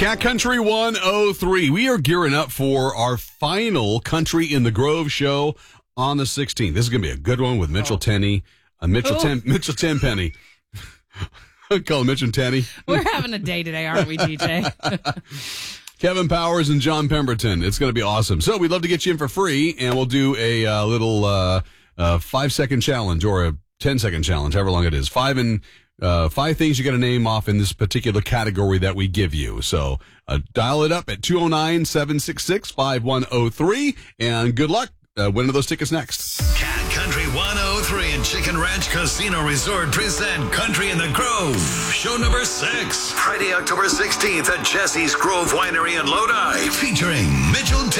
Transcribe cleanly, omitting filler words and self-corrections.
Cat Country 103. We are gearing up for our final Country in the Grove show on the 16th. This is going to be a good one with Mitchell Tenney. Mitchell Tenpenny. I call him Mitchell Tenney. We're having a day today, aren't we, DJ? Kevin Powers and John Pemberton. It's going to be awesome. So we'd love to get you in for free, and we'll do a little 5-second challenge or a 10-second challenge, however long it is. Five things you got to name off in this particular category that we give you. So dial it up at 209-766-5103, and good luck. Winning those tickets next. Cat Country 103 and Chicken Ranch Casino Resort present Country in the Grove. Show number 6. Friday, October 16th at Jesse's Grove Winery in Lodi. Featuring Mitchell